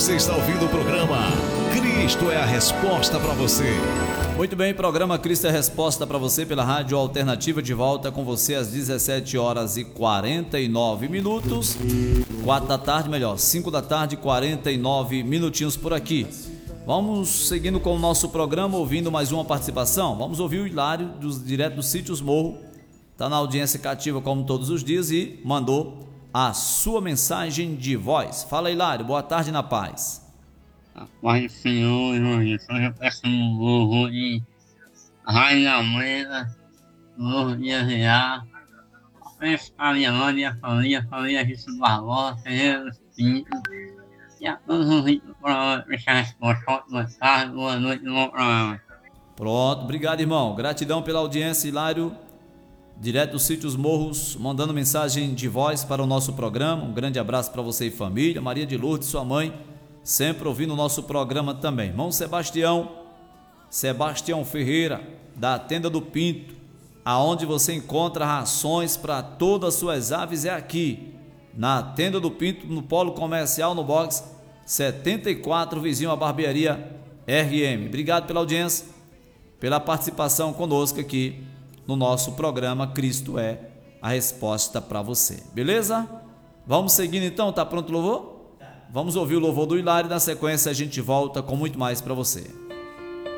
Você está ouvindo o programa Cristo é a Resposta para você. Muito bem, programa Cristo é a Resposta para você pela Rádio Alternativa, de volta com você às 17 horas e 49 minutos. 4 da tarde, melhor, 5 da tarde, 49 minutinhos por aqui. Vamos seguindo com o nosso programa, ouvindo mais uma participação. Vamos ouvir o Hilário, direto dos Sítios Morro. Está na audiência cativa como todos os dias e mandou a sua mensagem de voz. Fala, Hilário, boa tarde na paz. Pai do Senhor, irmão Jesus, eu peço um louvor de Rainha Moeda, louvor de Azear, peço a Ariane, a família Jesus Barbosa, Ferreira Pinto, e a todos os ricos para deixar a resposta. Boa tarde, boa noite, bom programa. Pronto, obrigado, irmão. Gratidão pela audiência, Hilário, direto dos Sítios Morros, mandando mensagem de voz para o nosso programa. Um grande abraço para você e família. Maria de Lourdes, sua mãe, sempre ouvindo o nosso programa também. Irmão Sebastião Ferreira, da Tenda do Pinto, aonde você encontra rações para todas as suas aves, é aqui, na Tenda do Pinto, no Polo Comercial, no box 74, vizinho à barbearia RM. Obrigado pela audiência, pela participação conosco aqui no nosso programa Cristo é a Resposta para você. Beleza? Vamos seguindo então, tá pronto o louvor? Vamos ouvir o louvor do Hilário, na sequência a gente volta com muito mais para você.